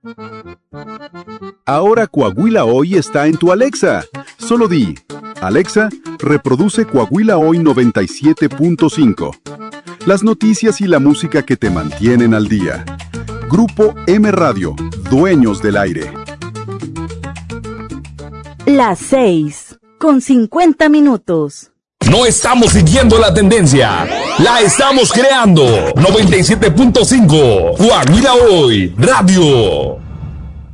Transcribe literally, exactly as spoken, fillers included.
Ahora Coahuila Hoy está en tu Alexa. Solo di, Alexa, reproduce Coahuila Hoy noventa y siete punto cinco. Las noticias y la música que te mantienen al día. Grupo M Radio, dueños del aire. Las seis, con cincuenta minutos. No estamos siguiendo la tendencia, la estamos creando. noventa y siete punto cinco, Coahuila Hoy Radio.